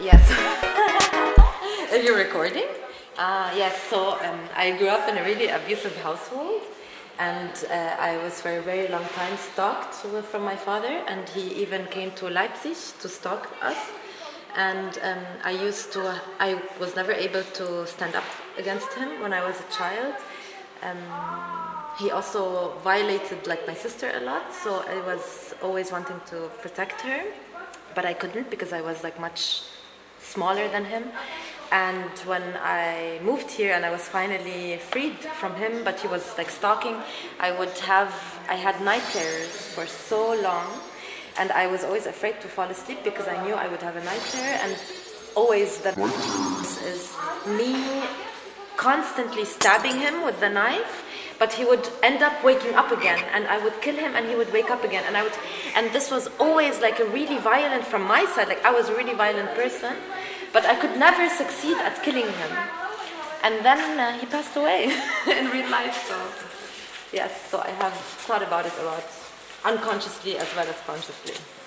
Yes. Are you recording? Yes, so I grew up in a really abusive household, and I was for a very long time stalked from my father, and he even came to Leipzig to stalk us. And I was never able to stand up against him when I was a child. He also violated my sister a lot, so I was always wanting to protect her, but I couldn't because I was much smaller than him. And when I moved here and I was finally freed from him, but he was stalking, I had night terrors for so long, and I was always afraid to fall asleep because I knew I would have a night terror, and always the is me constantly stabbing him with the knife, but he would end up waking up again, and I would kill him and he would wake up again, and this was always a really violent from my side. I was a really violent person, but I could never succeed at killing him. And then he passed away in real life, so yes, so I have thought about it a lot, unconsciously as well as consciously.